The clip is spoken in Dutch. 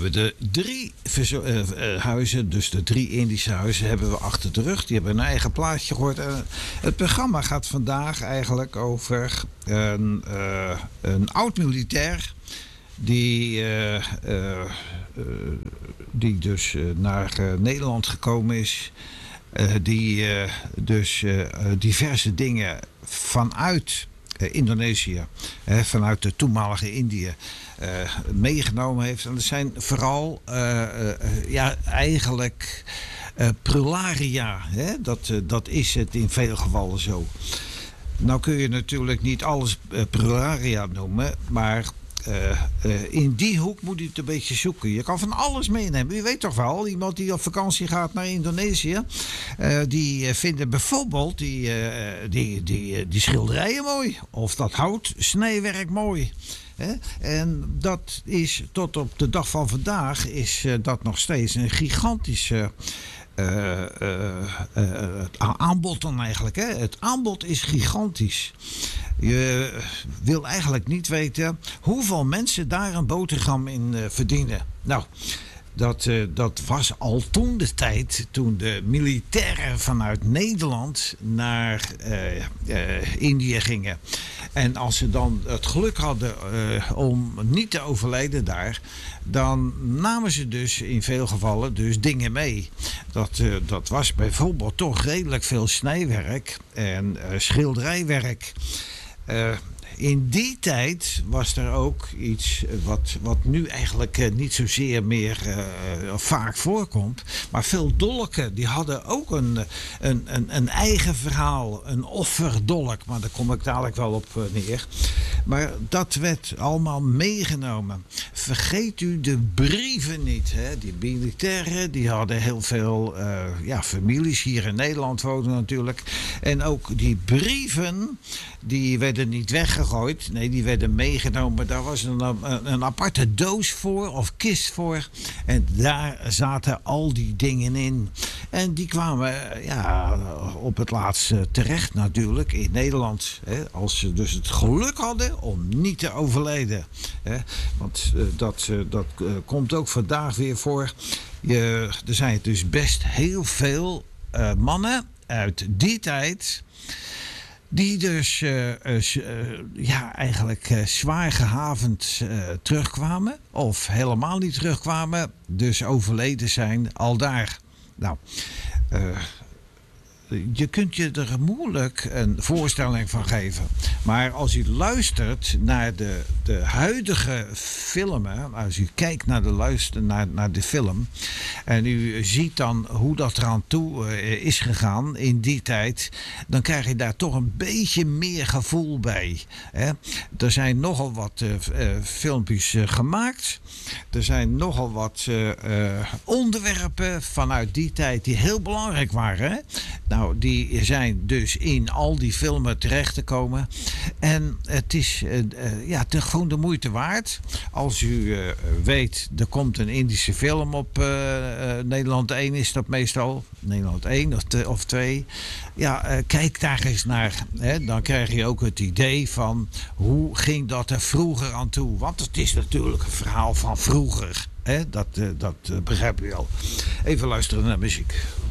hebben de 3 huizen, dus de 3 Indische huizen, hebben we achter de rug. Die hebben een eigen plaatje gehoord. Het programma gaat vandaag eigenlijk over een oud-militair die dus naar Nederland gekomen is. Die dus diverse dingen vanuit Indonesië, vanuit de toenmalige Indië, meegenomen heeft. En dat zijn vooral eigenlijk prularia. Dat is het in veel gevallen zo. Nou kun je natuurlijk niet alles prularia noemen, maar in die hoek moet u het een beetje zoeken. Je kan van alles meenemen. U weet toch wel, iemand die op vakantie gaat naar Indonesië, die vinden bijvoorbeeld die schilderijen mooi. Of dat houtsnijwerk mooi. En dat is tot op de dag van vandaag is dat nog steeds een gigantische aanbod dan eigenlijk. Het aanbod is gigantisch. Je wil eigenlijk niet weten hoeveel mensen daar een boterham in verdienen. Nou, dat was al toen de tijd, toen de militairen vanuit Nederland naar Indië gingen. En als ze dan het geluk hadden om niet te overlijden daar, dan namen ze dus in veel gevallen dus dingen mee. Dat was bijvoorbeeld toch redelijk veel snijwerk en schilderijwerk. In die tijd was er ook iets wat nu eigenlijk niet zozeer meer vaak voorkomt. Maar veel dolken die hadden ook een eigen verhaal. Een offerdolk, maar daar kom ik dadelijk wel op neer. Maar dat werd allemaal meegenomen. Vergeet u de brieven niet. Hè? Die militairen die hadden heel veel families hier in Nederland wonen natuurlijk. En ook die brieven die werden niet weggegooid. Nee, die werden meegenomen. Daar was een aparte doos voor of kist voor. En daar zaten al die dingen in. En die kwamen op het laatst terecht natuurlijk in Nederland. Hè, als ze dus het geluk hadden om niet te overlijden. Hè. Want dat komt ook vandaag weer voor. Er zijn dus best heel veel mannen uit die tijd die dus eigenlijk zwaar gehavend terugkwamen. Of helemaal niet terugkwamen. Dus overleden zijn al daar. Nou, je kunt je er moeilijk een voorstelling van geven. Maar als u luistert naar de huidige filmen, als u kijkt naar de film en u ziet dan hoe dat eraan toe is gegaan in die tijd, dan krijg je daar toch een beetje meer gevoel bij. Hè? Er zijn nogal wat filmpjes gemaakt. Er zijn nogal wat onderwerpen vanuit die tijd die heel belangrijk waren. Hè? Nou, die zijn dus in al die filmen terecht te komen. En het is gewoon de moeite waard. Als u weet, er komt een Indische film op Nederland 1 is dat meestal. Nederland 1 of 2. Ja, kijk daar eens naar. Hè? Dan krijg je ook het idee van hoe ging dat er vroeger aan toe. Want het is natuurlijk een verhaal van vroeger. Hè? Dat begrijp je wel. Even luisteren naar muziek.